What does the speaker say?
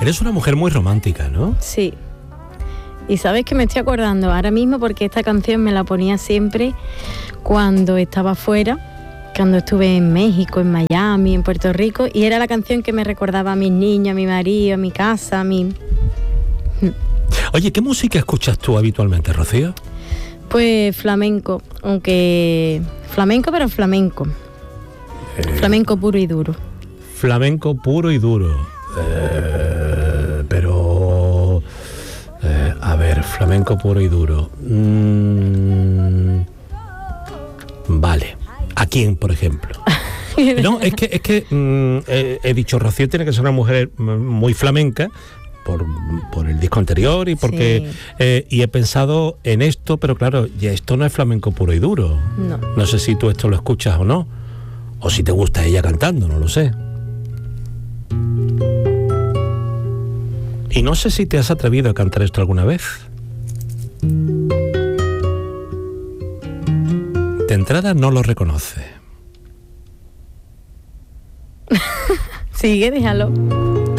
Eres una mujer muy romántica, ¿no? Sí. Y sabes que me estoy acordando ahora mismo porque esta canción me la ponía siempre cuando estaba fuera, cuando estuve en México, en Miami, en Puerto Rico, y era la canción que me recordaba a mis niños, a mi marido, a mi casa, a mi... Oye, ¿qué música escuchas tú habitualmente, Rocío? Pues flamenco, aunque... Flamenco, pero flamenco. Flamenco puro y duro. Flamenco puro y duro. A ver, flamenco puro y duro. Vale. ¿A quién, por ejemplo? No, es que he dicho, Rocío tiene que ser una mujer muy flamenca por el disco anterior y porque sí. Y he pensado en esto, pero claro, ya esto no es flamenco puro y duro. No. No sé si tú esto lo escuchas o no, o si te gusta ella cantando, no lo sé. Y no sé si te has atrevido a cantar esto alguna vez. De entrada no lo reconoce. Sigue, déjalo.